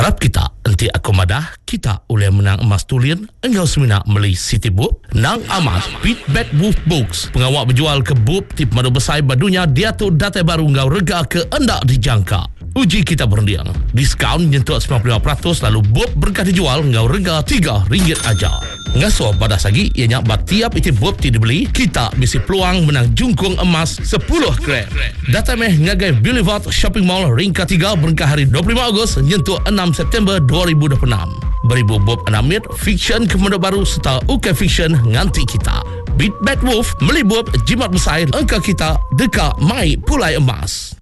Bab kita nanti aku madah kita oleh menang emas tulian engkau semina beli City Book nang amat Beat Bad Wolf Books pengawak berjual ke book tip madu besar badunya dia tu data baru engkau rega ke endak dijangka. Uji kita berundiang diskaun nyentuh 95% lalu book berkah dijual engkau rega RM3 aja. Ngasuh pada sagi ianya tiap itu book ti dibeli kita misi peluang menang jungkung emas 10 kret. Data meh ngagai Boulevard Shopping Mall ringka 3 berkah hari 25 Ogos nyentuh 6 September 2026. Beribu bob anamit fiction kemudian baru serta UK fiction nganti kita. Beat Bad Wolf melibut jimat besar engkau kita dekat mai pulai emas.